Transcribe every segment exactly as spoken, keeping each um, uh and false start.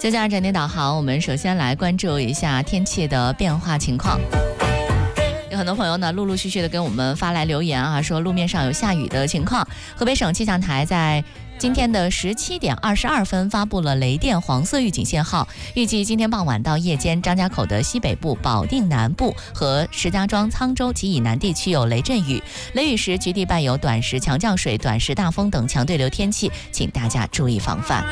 就这样整点导航，我们首先来关注一下天气的变化情况。有很多朋友呢陆陆续续的跟我们发来留言啊，说路面上有下雨的情况。河北省气象台在今天的十七点二十二分发布了雷电黄色预警信号，预计今天傍晚到夜间，张家口的西北部、保定南部和石家庄、沧州及以南地区有雷阵雨，雷雨时局地伴有短时强降水、短时大风等强对流天气，请大家注意防范。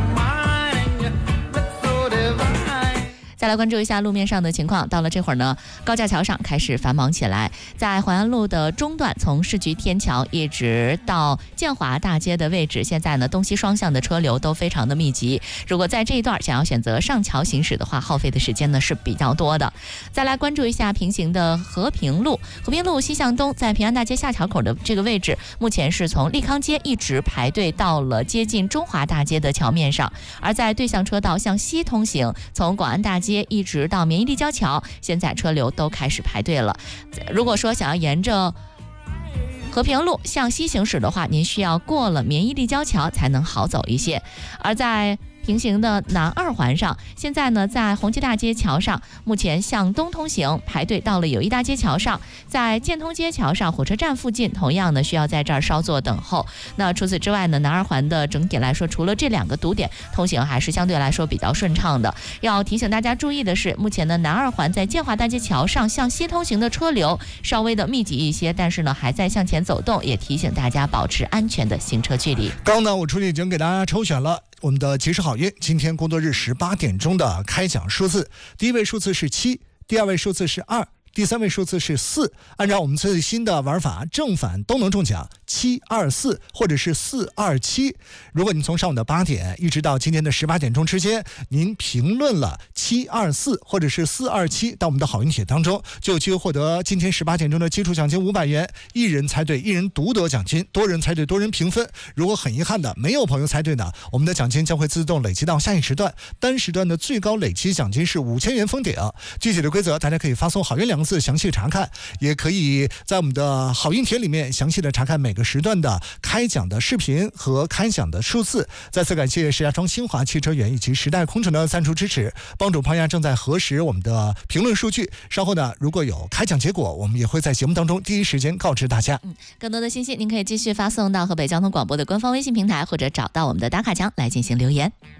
再来关注一下路面上的情况，到了这会儿呢，高架桥上开始繁忙起来。在淮安路的中段，从市局天桥一直到建华大街的位置，现在呢东西双向的车流都非常的密集。如果在这一段想要选择上桥行驶的话，耗费的时间呢是比较多的。再来关注一下平行的和平路，和平路西向东，在平安大街下桥口的这个位置，目前是从利康街一直排队到了接近中华大街的桥面上。而在对向车道向西通行，从广安大街一直到免疫立交桥，现在车流都开始排队了。如果说想要沿着和平路向西行驶的话，您需要过了免疫立交桥才能好走一些。而在平行的南二环上，现在呢在红旗大街桥上，目前向东通行排队到了友谊大街桥上，在建通街桥上火车站附近，同样呢需要在这儿稍作等候。那除此之外呢，南二环的整体来说，除了这两个堵点，通行还是相对来说比较顺畅的。要提醒大家注意的是，目前的南二环在建华大街桥上向西通行的车流稍微的密集一些，但是呢还在向前走动，也提醒大家保持安全的行车距离。 刚刚呢我出去已经给大家抽选了我们的及时好运今天工作日十八点钟的开奖数字，第一位数字是七，第二位数字是二，第三位数字是四。按照我们最新的玩法，正反都能中奖，七二四或者是四二七。如果你从上午的八点一直到今天的十八点钟之间，您评论了七二四或者是四二七到我们的好运帖当中，就有机会获得今天十八点钟的基础奖金五百元，一人猜对一人独得奖金，多人猜对多人平分。如果很遗憾的没有朋友猜对呢，我们的奖金将会自动累积到下一时段，单时段的最高累积奖金是五千元封顶。具体的规则大家可以发送好运两个字详细查看，也可以在我们的好运帖里面详细的查看每个时段的开奖的视频和开奖的数字。再次感谢石家庄新华汽车园以及时代空乘的赞助支持，帮主胖丫正在核实我们的评论数据，稍后呢如果有开奖结果，我们也会在节目当中第一时间告知大家。 嗯，更多的信息您可以继续发送到河北交通广播的官方微信平台，或者找到我们的打卡墙来进行留言。